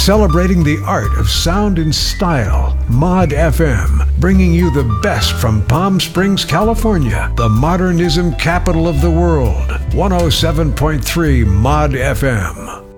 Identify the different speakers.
Speaker 1: Celebrating the art of sound and style, Mod FM, bringing you the best from Palm Springs, California, the modernism capital of the world. 107.3 Mod FM.